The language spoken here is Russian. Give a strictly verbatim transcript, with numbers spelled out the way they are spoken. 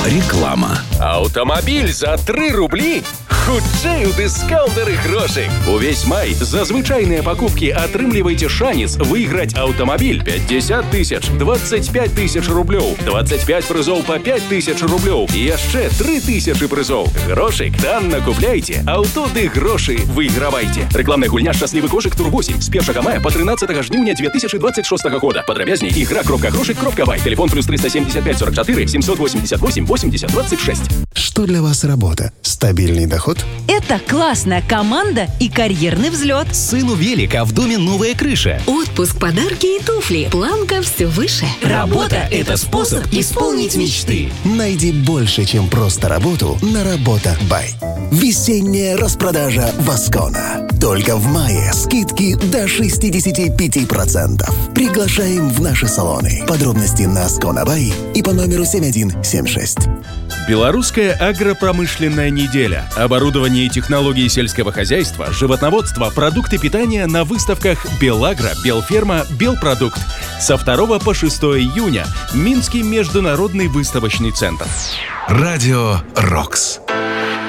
Реклама. Автомобіль за три рублі? Хутчэй у дыскаунтары грошей. Увесь май за звычайныя покупки атрымлівайце шанец выиграть автомобиль пятьдесят тысяч, двадцать пять тысяч рублёў, двадцать пять прызоў по пять тысяч рублёў и яшчэ три тысячи прызоў. Грошик танна купляйте, аўто ды грошы выйгравайце. Рекламная гульня «Шчаслівы кошык Тур восемь» с первого мая по тринадцатое жніўня две тысячи двадцать шестого года. Подробнее игра кропка грошик кропка бай. Телефон плюс триста семьдесят пять сорок четыре семьсот восемьдесят восемь восемьдесят двадцать шесть. Что для вас работа? Стабильный доход? Это классная команда и карьерный взлет. Сыну велика, в доме новая крыша. Отпуск, подарки и туфли. Планка все выше. Работа – это способ исполнить мечты. Найди больше, чем просто работу на Работа Бай. Весенняя распродажа Васкона. Только в мае скидки до шестьдесят пять процентов. Приглашаем в наши салоны. Подробности на Сконабай и по номеру семь один семь шесть. Белорусская агропромышленная неделя. Оборудование и технологии сельского хозяйства, животноводство, продукты питания на выставках Белагро, Белферма, Белпродукт. Со второго по шестое июня. Минский международный выставочный центр. Радио «Рокс».